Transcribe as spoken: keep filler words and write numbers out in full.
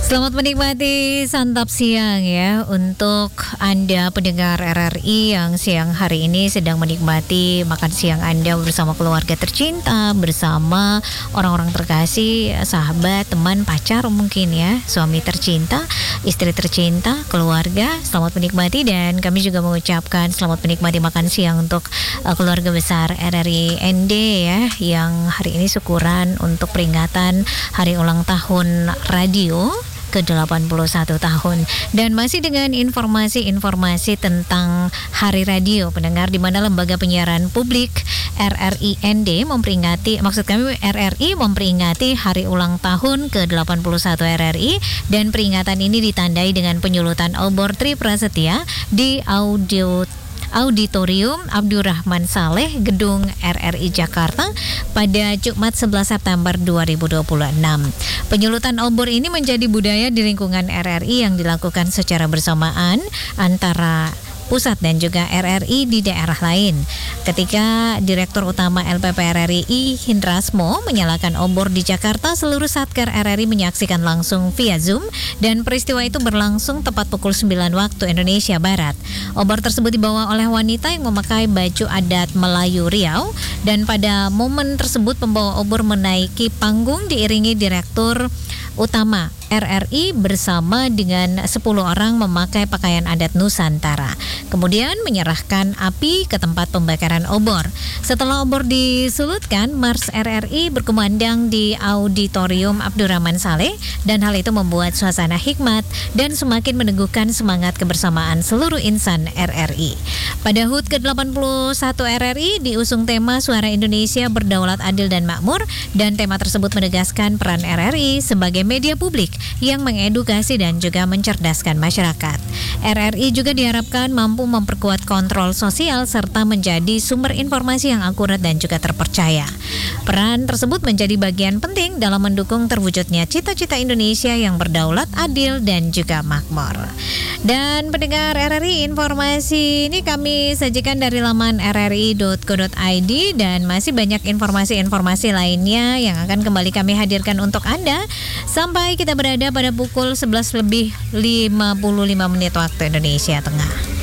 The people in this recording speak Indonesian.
Selamat menikmati santap siang ya untuk Anda pendengar R R I yang siang hari ini sedang menikmati makan siang Anda bersama keluarga tercinta, bersama orang-orang terkasih, sahabat, teman, pacar mungkin ya, suami tercinta, istri tercinta, keluarga. Selamat menikmati dan kami juga mengucapkan selamat menikmati makan siang untuk uh, keluarga besar R R I N D ya, yang hari ini syukuran untuk peringatan hari ulang tahun radio ke delapan puluh satu tahun. Dan masih dengan informasi-informasi tentang Hari Radio pendengar, di mana Lembaga Penyiaran Publik R R I N D memperingati, maksud kami R R I memperingati hari ulang tahun ke delapan puluh satu R R I, dan peringatan ini ditandai dengan penyulutan obor Tri Prasetya di audio Auditorium Abdurrahman Saleh, Gedung R R I Jakarta pada Jumat sebelas September dua ribu dua puluh enam. Penyulutan obor ini menjadi budaya di lingkungan R R I yang dilakukan secara bersamaan antara pusat dan juga R R I di daerah lain. Ketika Direktur Utama L P P R R I Hindrasmo menyalakan obor di Jakarta, seluruh Satker R R I menyaksikan langsung via Zoom, dan peristiwa itu berlangsung tepat pukul sembilan waktu Indonesia Barat. Obor tersebut dibawa oleh wanita yang memakai baju adat Melayu Riau, dan pada momen tersebut pembawa obor menaiki panggung diiringi Direktur Utama R R I bersama dengan sepuluh orang memakai pakaian adat Nusantara. Kemudian menyerahkan api ke tempat pembakaran obor. Setelah obor disulutkan, Mars R R I berkumandang di Auditorium Abdurrahman Saleh, dan hal itu membuat suasana hikmat dan semakin meneguhkan semangat kebersamaan seluruh insan R R I. Pada H U T ke delapan puluh satu R R I diusung tema Suara Indonesia Berdaulat Adil dan Makmur, dan tema tersebut menegaskan peran R R I sebagai media publik yang mengedukasi dan juga mencerdaskan masyarakat. R R I juga diharapkan mampu memperkuat kontrol sosial serta menjadi sumber informasi yang akurat dan juga terpercaya. Peran tersebut menjadi bagian penting dalam mendukung terwujudnya cita-cita Indonesia yang berdaulat, adil, dan juga makmur. Dan pendengar R R I, informasi ini kami sajikan dari laman r r i dot co dot i d, dan masih banyak informasi-informasi lainnya yang akan kembali kami hadirkan untuk Anda sampai kita berada pada pukul sebelas lebih lima puluh lima menit waktu Indonesia Tengah.